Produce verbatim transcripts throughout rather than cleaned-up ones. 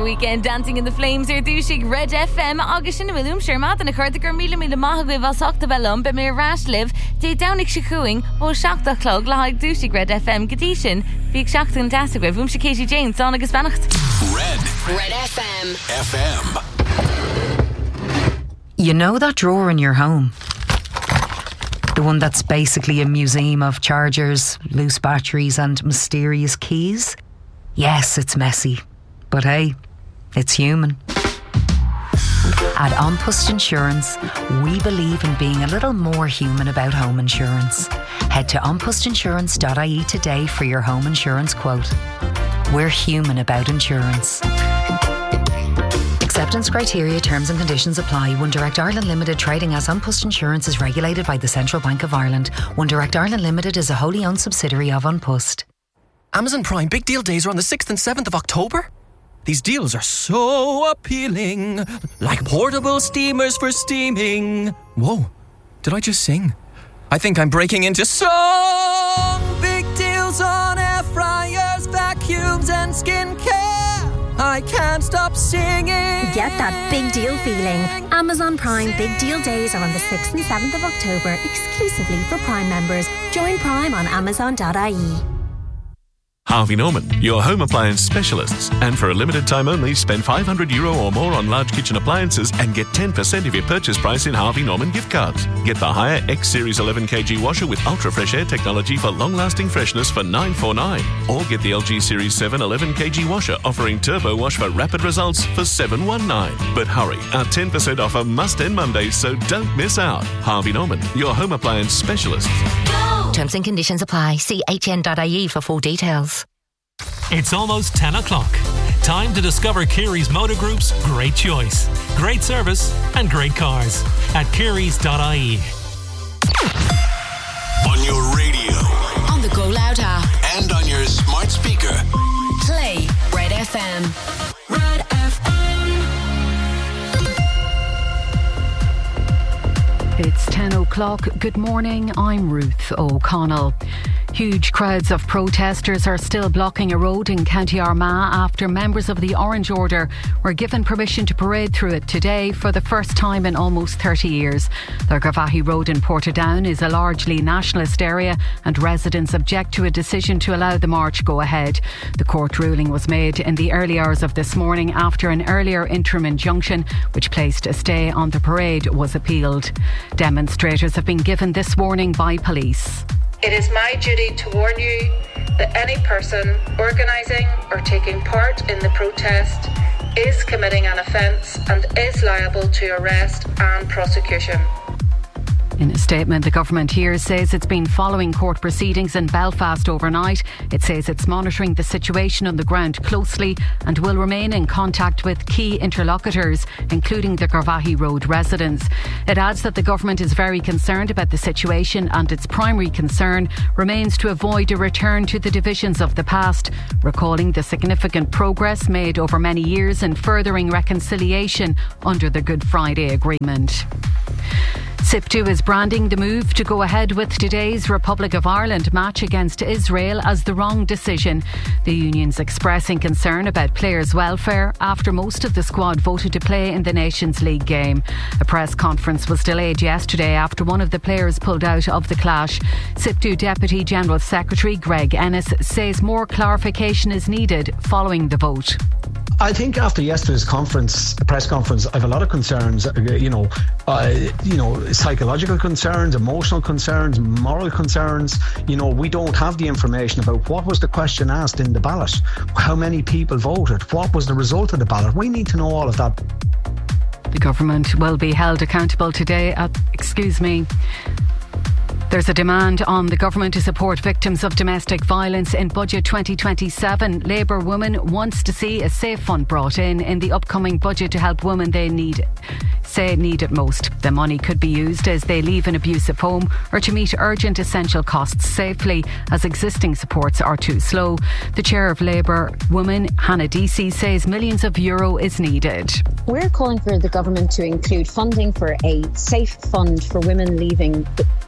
weekend Dancing in the Flames ar dúsigh Red F M agus sin bhfuilúm seirmad na chuirte gur míle míle maith go bhfuil sachta bellum be mé rás liv dé danig se chuing ó seachta clog le haig dúsigh Red F M gotí sin bhíag seachtain deasa go bhúm se Katie Jamesán agus bannacht. Red Red F M F M. You know that drawer in your home? The one that's basically a museum of chargers, loose batteries and mysterious keys? Yes, it's messy. But hey, it's human. At An Post Insurance, we believe in being a little more human about home insurance. Head to an post insurance dot I E today for your home insurance quote. We're human about insurance. Acceptance criteria, terms and conditions apply. One Direct Ireland Limited, trading as An Post Insurance, is regulated by the Central Bank of Ireland. One Direct Ireland Limited is a wholly owned subsidiary of An Post. Amazon Prime Big Deal Days are on the sixth and seventh of October. These deals are so appealing. Like portable steamers for steaming. Whoa, did I just sing? I think I'm breaking into song. Big deals on air fryers, vacuums and skincare. I can't stop singing. Get that big deal feeling. Amazon Prime Big Deal Days are on the sixth and seventh of October, exclusively for Prime members. Join Prime on amazon dot I E. Harvey Norman, your home appliance specialists. And for a limited time only, spend five hundred euro or more on large kitchen appliances and get ten percent of your purchase price in Harvey Norman gift cards. Get the Haier X Series eleven kilogram washer with ultra fresh air technology for long-lasting freshness for nine forty-nine. Or get the L G Series seven eleven kilogram washer offering turbo wash for rapid results for seven nineteen. But hurry, our ten percent offer must end Monday, so don't miss out. Harvey Norman, your home appliance specialists. Terms and conditions apply. See H N dot I E for full details. It's almost ten o'clock. Time to discover Kerry's Motor Group's great choice, great service and great cars at kerrys dot I E. On your radio, on the Go Loud app, and on your smart speaker. Play Red F M. Red F M. It's ten o'clock. Good morning, I'm Ruth O'Connell. Huge crowds of protesters are still blocking a road in County Armagh after members of the Orange Order were given permission to parade through it today for the first time in almost thirty years. The Garvaghey Road in Portadown is a largely nationalist area and residents object to a decision to allow the march go ahead. The court ruling was made in the early hours of this morning after an earlier interim injunction which placed a stay on the parade was appealed. Demonstrators have been given this warning by police. It is my duty to warn you that any person organising or taking part in the protest is committing an offence and is liable to arrest and prosecution. In a statement, the government here says it's been following court proceedings in Belfast overnight. It says it's monitoring the situation on the ground closely and will remain in contact with key interlocutors, including the Garvaghey Road residents. It adds that the government is very concerned about the situation and its primary concern remains to avoid a return to the divisions of the past, recalling the significant progress made over many years in furthering reconciliation under the Good Friday Agreement. SIPTU is branding the move to go ahead with today's Republic of Ireland match against Israel as the wrong decision. The union's expressing concern about players' welfare after most of the squad voted to play in the Nations League game. A press conference was delayed yesterday after one of the players pulled out of the clash. SIPTU Deputy General Secretary Greg Ennis says more clarification is needed following the vote. I think after yesterday's conference, press conference, I have a lot of concerns, you know, uh, you know, psychological concerns, emotional concerns, moral concerns. You know, we don't have the information about what was the question asked in the ballot, how many people voted, what was the result of the ballot. We need to know all of that. The government will be held accountable today at, excuse me, There's a demand on the government to support victims of domestic violence in Budget twenty twenty-seven. Labour Women wants to see a safe fund brought in in the upcoming budget to help women they need say need it most. The money could be used as they leave an abusive home or to meet urgent essential costs safely as existing supports are too slow. The chair of Labour Women, Hannah Deasy, says millions of euro is needed. We're calling for the government to include funding for a safe fund for women leaving, seeking to leave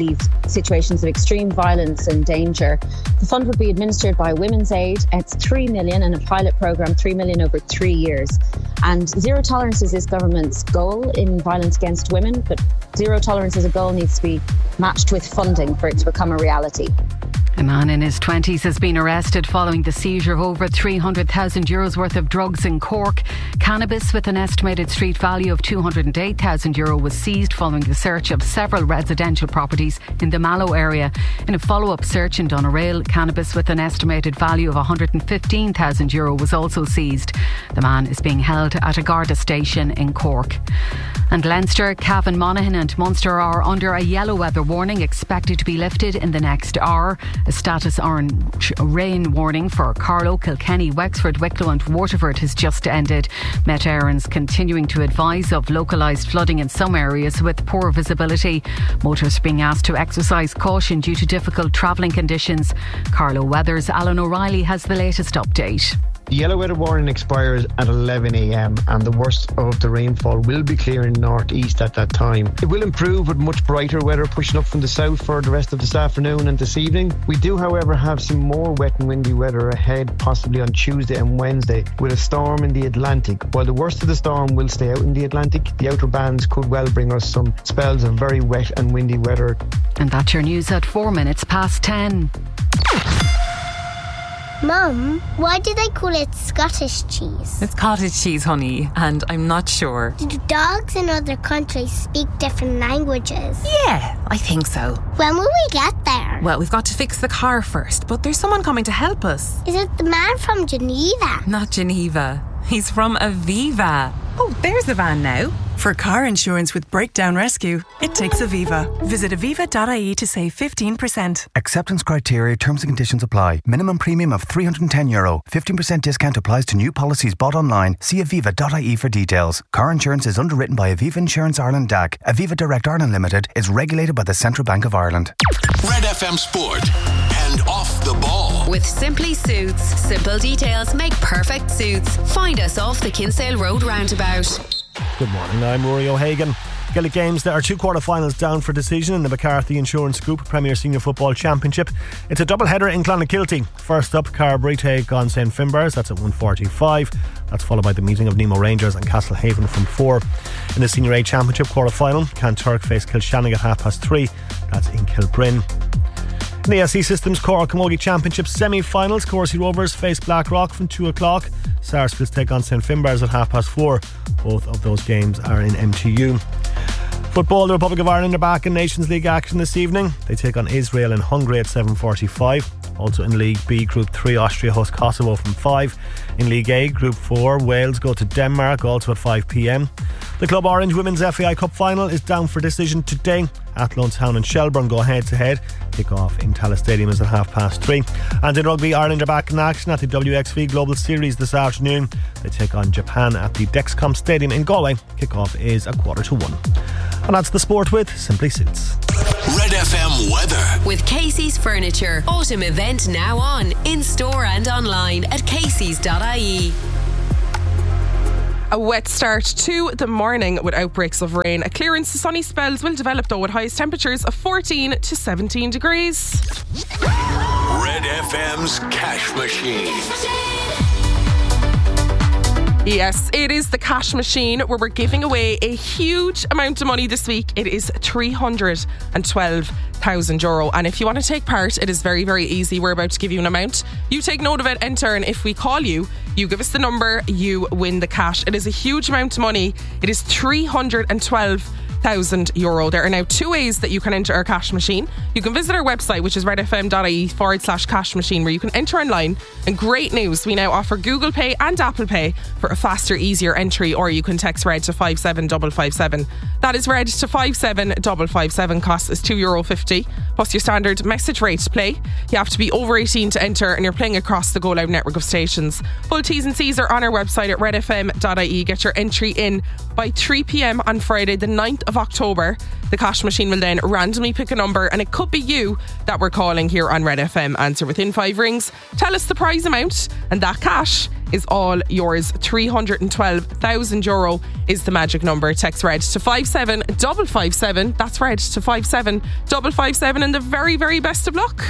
these situations of extreme violence and danger. The fund would be administered by Women's Aid. It's three million in a pilot programme, three million over three years. And zero tolerance is this government's goal in violence against women, but zero tolerance as a goal needs to be matched with funding for it to become a reality. A man in his twenties has been arrested following the seizure of over three hundred thousand euros worth of drugs in Cork. Cannabis with an estimated street value of two hundred eight thousand euro was seized following the search of several residential properties in the Mallow area. In a follow-up search in Doneraile, cannabis with an estimated value of one hundred fifteen thousand euro was also seized. The man is being held at a Garda station in Cork. And Leinster, Cavan, Monaghan and Munster are under a yellow weather warning expected to be lifted in the next hour. A status orange rain warning for Carlow, Kilkenny, Wexford, Wicklow and Waterford has just ended. Met Éireann's continuing to advise of localised flooding in some areas with poor visibility. Motorists being asked to exercise caution due to difficult travelling conditions. Carlow Weather's Alan O'Reilly has the latest update. The yellow weather warning expires at eleven a m and the worst of the rainfall will be clearing northeast at that time. It will improve with much brighter weather pushing up from the south for the rest of this afternoon and this evening. We do, however, have some more wet and windy weather ahead, possibly on Tuesday and Wednesday, with a storm in the Atlantic. While the worst of the storm will stay out in the Atlantic, the outer bands could well bring us some spells of very wet and windy weather. And that's your news at four minutes past ten. Mum, why do they call it Scottish cheese? It's cottage cheese, honey, and I'm not sure. Do dogs in other countries speak different languages? Yeah, I think so. When will we get there? Well, we've got to fix the car first, but there's someone coming to help us. Is it the man from Geneva? Not Geneva. He's from Aviva. Oh, there's the van now. For car insurance with Breakdown Rescue, it takes Aviva. Visit aviva dot I E to save fifteen percent. Acceptance criteria, terms and conditions apply. Minimum premium of three hundred ten euro. fifteen percent discount applies to new policies bought online. See aviva dot I E for details. Car insurance is underwritten by Aviva Insurance Ireland D A C. Aviva Direct Ireland Limited is regulated by the Central Bank of Ireland. Red F M Sport and Off the Ball. With Simply Suits, simple details make perfect suits. Find us off the Kinsale Road roundabout. Good morning, I'm Rory O'Hagan. Gaelic Games, there are two quarter-finals down for decision in the McCarthy Insurance Group Premier Senior Football Championship. It's a double-header in Clonakilty. First up, Carbery take on Saint Finbarrs, that's at one forty-five. That's followed by the meeting of Nemo Rangers and Castlehaven from four. In the Senior A Championship quarter-final, Canturk face Kilshannig at half past three. That's in Kilbryn. In the S E Systems Cork Camogie Championship semi-finals, Corsi Rovers face Blackrock from two o'clock. Sarsfields take on Saint Finbarrs at half past four. Both of those games are in M T U. Football, the Republic of Ireland are back in Nations League action this evening. They take on Israel and Hungary at seven forty-five. Also in League B, Group three, Austria host Kosovo from five. In League A, Group four, Wales go to Denmark, also at five p m. The Club Orange Women's F A I Cup final is down for decision today. Athlone Town and Shelburne go head to head. Kick off in Tallaght Stadium is at half past three. And in rugby, Ireland are back in action at the W X V Global Series this afternoon. They take on Japan at the Dexcom Stadium in Galway. Kick off is a quarter to one. And that's the sport with Simply Suits. Red F M weather. With Casey's Furniture. Autumn event now on. In store and online at caseys dot I E. A wet start to the morning with outbreaks of rain. A clearance to sunny spells will develop though with highest temperatures of fourteen to seventeen degrees. Red F M's Cash Machine. Yes, it is the Cash Machine where we're giving away a huge amount of money this week. It is three hundred twelve thousand euro. And if you want to take part, it is very, very easy. We're about to give you an amount. You take note of it, enter, and if we call you, you give us the number, you win the cash. It is a huge amount of money. It is three hundred twelve thousand euro. There are now two ways that you can enter our Cash Machine. You can visit our website, which is redfm.ie forward slash cash machine, where you can enter online. And great news, we now offer Google Pay and Apple Pay for a faster, easier entry, or you can text RED to five seven five five seven. That is RED to five seven five five seven. Cost is two euro fifty plus your standard message rate to play. You have to be over eighteen to enter, and you're playing across the Go Loud network of stations. Full T's and C's are on our website at redfm dot I E. Get your entry in by three p m on Friday the ninth of of October, the Cash Machine will then randomly pick a number, and it could be you that we're calling here on Red F M. Answer within five rings, tell us the prize amount, and that cash is all yours. three hundred twelve thousand euro is the magic number. Text RED to five seven five five seven. That's RED to five seven five five seven, and the very, very best of luck.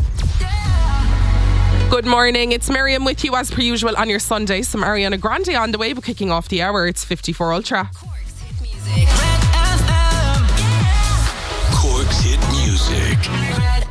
Good morning, it's Miriam with you as per usual on your Sunday. Some Ariana Grande on the way, but kicking off the hour, it's fifty-four Ultra. Cork's Hit Music.